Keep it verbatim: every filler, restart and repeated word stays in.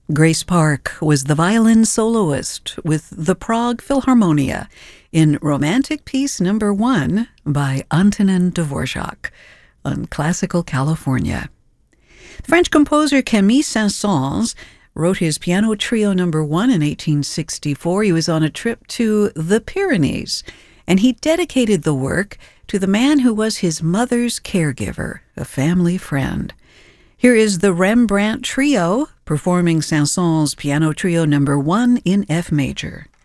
Grace Park was the violin soloist with the Prague Philharmonia in Romantic Piece Number One by Antonin Dvorak on Classical California. French composer Camille Saint-Saëns wrote his piano trio number one in eighteen sixty-four. He was on a trip to the Pyrenees, and he dedicated the work to the man who was his mother's caregiver, a family friend. Here is the Rembrandt Trio performing Saint-Saëns' piano trio number one in F major.